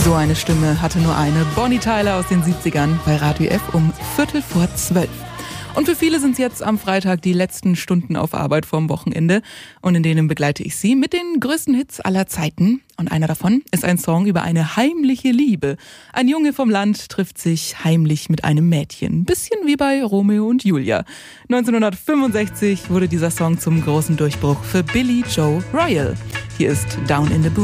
So eine Stimme hatte nur eine. Bonnie Tyler aus den 70ern bei Radio F um 11:45. Und für viele sind es jetzt am Freitag die letzten Stunden auf Arbeit vorm Wochenende. Und in denen begleite ich Sie mit den größten Hits aller Zeiten. Und einer davon ist ein Song über eine heimliche Liebe. Ein Junge vom Land trifft sich heimlich mit einem Mädchen. Bisschen wie bei Romeo und Julia. 1965 wurde dieser Song zum großen Durchbruch für Billy Joe Royal. Hier ist Down in the Boom.